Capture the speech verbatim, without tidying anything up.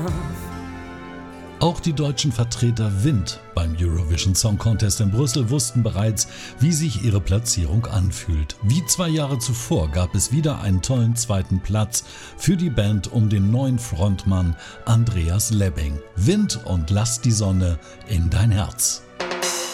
Auch die deutschen Vertreter Wind beim Eurovision Song Contest in Brüssel wussten bereits, wie sich ihre Platzierung anfühlt. Wie zwei Jahre zuvor gab es wieder einen tollen zweiten Platz für die Band um den neuen Frontmann Andreas Lebbing. Wind und Lass die Sonne in dein Herz.